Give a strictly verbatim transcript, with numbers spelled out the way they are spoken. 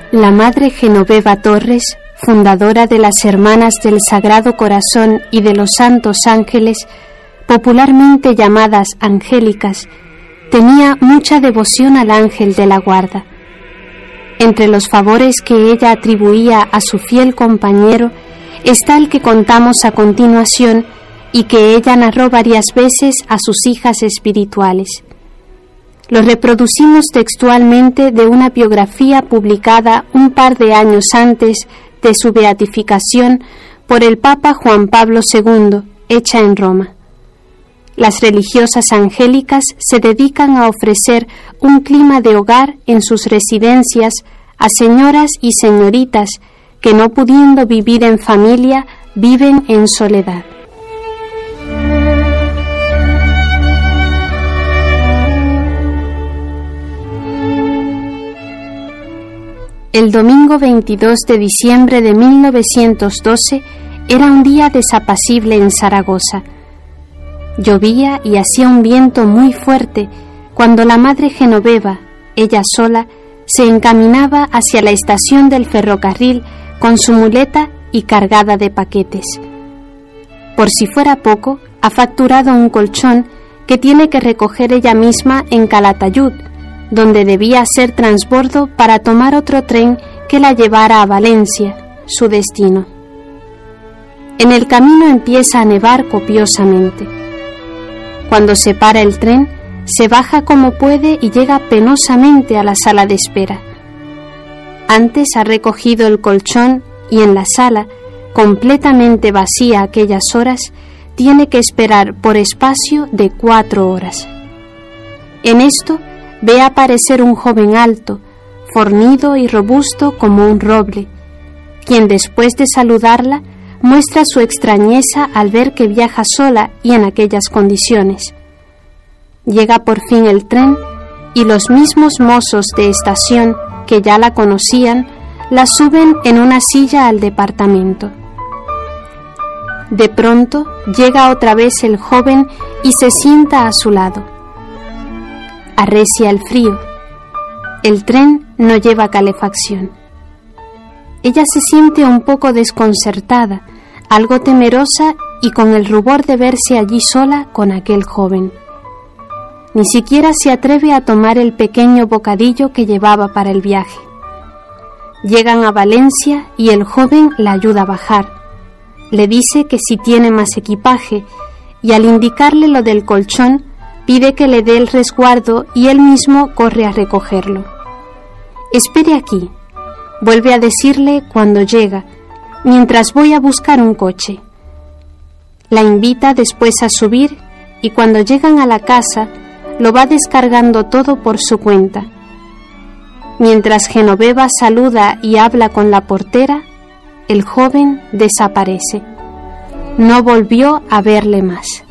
La Madre Genoveva Torres, fundadora de las Hermanas del Sagrado Corazón y de los Santos Ángeles, popularmente llamadas angélicas, tenía mucha devoción al ángel de la guarda. Entre los favores que ella atribuía a su fiel compañero está el que contamos a continuación y que ella narró varias veces a sus hijas espirituales. Lo reproducimos textualmente de una biografía publicada un par de años antes de su beatificación por el Papa Juan Pablo segundo, hecha en Roma. Las religiosas angélicas se dedican a ofrecer un clima de hogar en sus residencias a señoras y señoritas que, no pudiendo vivir en familia, viven en soledad. El domingo veintidós de diciembre de mil novecientos doce era un día desapacible en Zaragoza. Llovía y hacía un viento muy fuerte cuando la Madre Genoveva, ella sola, se encaminaba hacia la estación del ferrocarril con su muleta y cargada de paquetes. Por si fuera poco, ha facturado un colchón que tiene que recoger ella misma en Calatayud, donde debía hacer transbordo para tomar otro tren que la llevara a Valencia, su destino. En el camino empieza a nevar copiosamente. Cuando se para el tren, se baja como puede y llega penosamente a la sala de espera. Antes ha recogido el colchón y en la sala, completamente vacía a aquellas horas, tiene que esperar por espacio de cuatro horas. En esto, ve aparecer un joven alto, fornido y robusto como un roble, quien después de saludarla muestra su extrañeza al ver que viaja sola y en aquellas condiciones. Llega por fin el tren y los mismos mozos de estación que ya la conocían la suben en una silla al departamento. De pronto llega otra vez el joven y se sienta a su lado. Arrecia el frío. El tren no lleva calefacción. Ella se siente un poco desconcertada, algo temerosa y con el rubor de verse allí sola con aquel joven. Ni siquiera se atreve a tomar el pequeño bocadillo que llevaba para el viaje. Llegan a Valencia y el joven la ayuda a bajar. Le dice que si tiene más equipaje y al indicarle lo del colchón, pide que le dé el resguardo y él mismo corre a recogerlo. Espere aquí, vuelve a decirle cuando llega, mientras voy a buscar un coche. La invita después a subir y cuando llegan a la casa lo va descargando todo por su cuenta. Mientras Genoveva saluda y habla con la portera, el joven desaparece. No volvió a verle más.